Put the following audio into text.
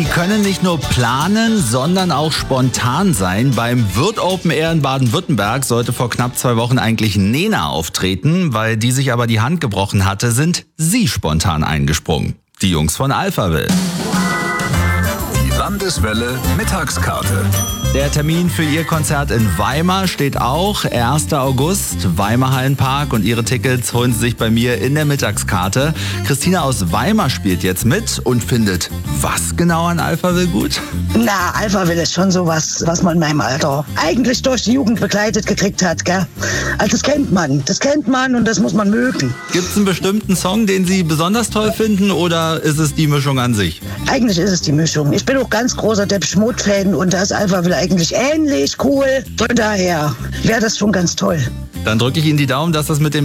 Die können nicht nur planen, sondern auch spontan sein. Beim Würth Open Air in Baden-Württemberg sollte vor knapp 2 Wochen eigentlich Nena auftreten. Weil die sich aber die Hand gebrochen hatte, sind sie spontan eingesprungen. Die Jungs von Alphaville. Die Landeswelle Mittagskarte. Der Termin für ihr Konzert in Weimar steht auch. 1. August, Weimar Hallenpark. Und ihre Tickets holen sie sich bei mir in der Mittagskarte. Christina aus Weimar spielt jetzt mit und findet was genau an Alphaville gut? Na, Alphaville ist schon sowas, was man in meinem Alter eigentlich durch die Jugend begleitet gekriegt hat, gell? Also das kennt man und das muss man mögen. Gibt es einen bestimmten Song, den Sie besonders toll finden, oder ist es die Mischung an sich? Eigentlich ist es die Mischung. Ich bin auch ganz großer Depeche Mode-Fan und da ist Alphaville eigentlich ähnlich cool. Von daher wäre das schon ganz toll. Dann drücke ich Ihnen die Daumen, dass das mit dem